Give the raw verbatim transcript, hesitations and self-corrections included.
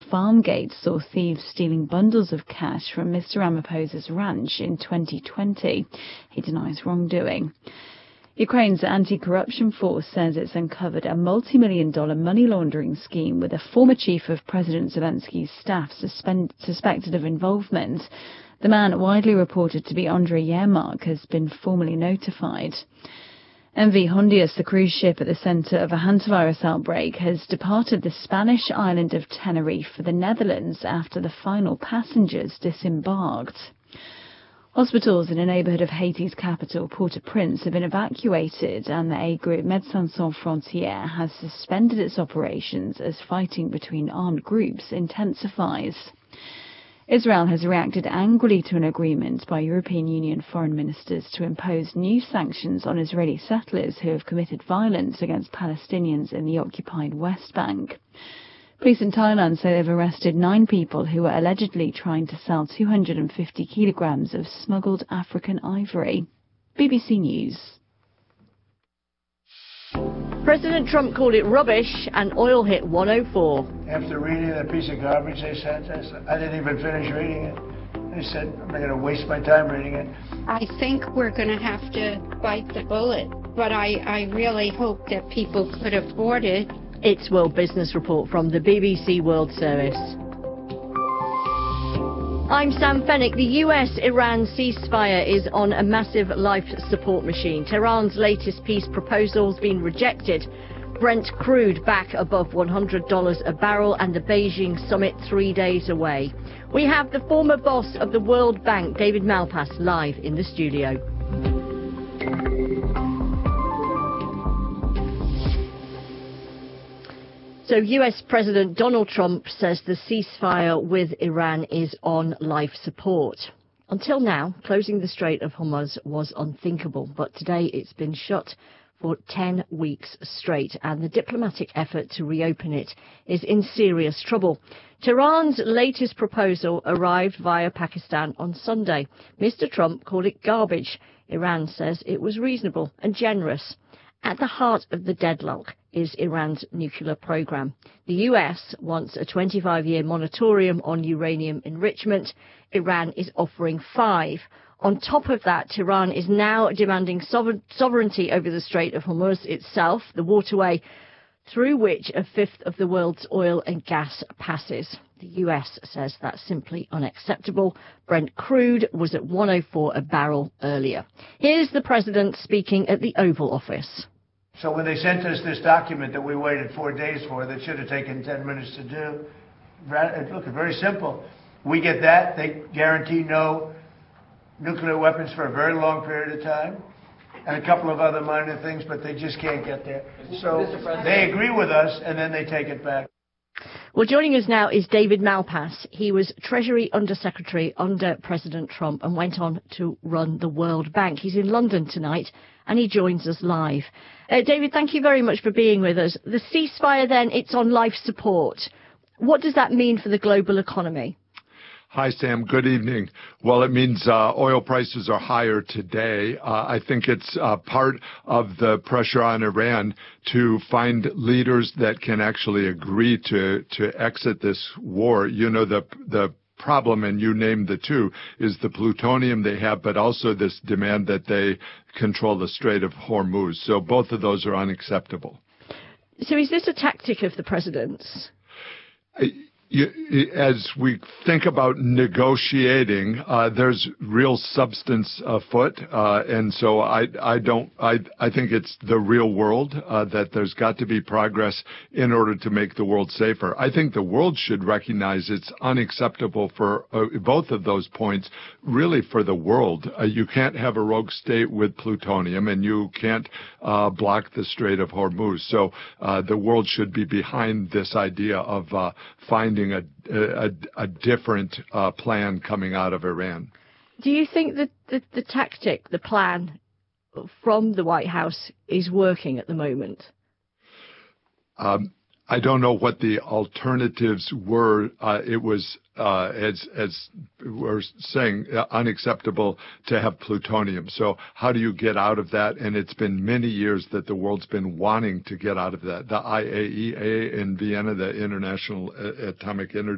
Farmgate saw thieves stealing bundles of cash from Mister Ramaphosa's ranch in twenty twenty. He denies wrongdoing. Ukraine's anti-corruption force says it's uncovered a multi-million dollar money laundering scheme with a former chief of President Zelensky's staff suspend, suspected of involvement. The man, widely reported to be Andrei Yermak, has been formally notified. M V Hondius, the cruise ship at the centre of a hantavirus outbreak, has departed the Spanish island of Tenerife for the Netherlands after the final passengers disembarked. Hospitals in a neighbourhood of Haiti's capital, Port-au-Prince, have been evacuated, and the aid group Médecins Sans Frontières has suspended its operations as fighting between armed groups intensifies. Israel has reacted angrily to an agreement by European Union foreign ministers to impose new sanctions on Israeli settlers who have committed violence against Palestinians in the occupied West Bank. Police in Thailand say they've arrested nine people who were allegedly trying to sell two hundred fifty kilograms of smuggled African ivory. B B C News. President Trump called it rubbish and oil hit one oh four. After reading that piece of garbage they sent us, I didn't even finish reading it. They said, I'm not going to waste my time reading it. I think we're going to have to bite the bullet, but I, I really hope that people could afford it. It's World Business Report from the B B C World Service. I'm Sam Fennick. The U S Iran ceasefire is on a massive life support machine. Tehran's latest peace proposal's been rejected. Brent crude back above one hundred dollars a barrel, and the Beijing summit three days away. We have the former boss of the World Bank, David Malpass, live in the studio. So U S President Donald Trump says the ceasefire with Iran is on life support. Until now, closing the Strait of Hormuz was unthinkable, but today it's been shut for ten weeks straight, and the diplomatic effort to reopen it is in serious trouble. Tehran's latest proposal arrived via Pakistan on Sunday. Mister Trump called it garbage. Iran says it was reasonable and generous. At the heart of the deadlock is Iran's nuclear program. The U S wants a twenty-five year moratorium on uranium enrichment. Iran is offering five. On top of that, Tehran is now demanding sover- sovereignty over the Strait of Hormuz itself, the waterway through which a fifth of the world's oil and gas passes. The U S says that's simply unacceptable. Brent crude was at one oh four a barrel earlier. Here's the president speaking at the Oval Office. So when they sent us this document that we waited four days for, that should have taken ten minutes to do, look, it's very simple. We get that. They guarantee no nuclear weapons for a very long period of time, and a couple of other minor things, but they just can't get there. So they agree with us, and then they take it back. Well, joining us now is David Malpass. He was Treasury Undersecretary under President Trump and went on to run the World Bank. He's in London tonight, and he joins us live. Uh, David, thank you very much for being with us. The ceasefire, then, it's on life support. What does that mean for the global economy? Hi, Sam. Good evening. Well, it means uh, oil prices are higher today. Uh, I think it's uh, part of the pressure on Iran to find leaders that can actually agree to to exit this war. You know, the the problem, and you named the two, is the plutonium they have, but also this demand that they control the Strait of Hormuz. So both of those are unacceptable. So is this a tactic of the president's? I, You, as we think about negotiating, uh, there's real substance afoot, uh, and so I, I don't, I, I think it's the real world uh, that there's got to be progress in order to make the world safer. I think the world should recognize it's unacceptable for uh, both of those points, really for the world. Uh, you can't have a rogue state with plutonium, and you can't uh, block the Strait of Hormuz. So uh, the world should be behind this idea of uh, finding A, a, a different uh, plan coming out of Iran. Do you think that the, the tactic, the plan from the White House is working at the moment? Um, I don't know what the alternatives were. Uh, it was, uh, as as we're saying, uh, unacceptable to have plutonium. So how do you get out of that? And it's been many years that the world's been wanting to get out of that. The I A E A in Vienna, the International Atomic Energy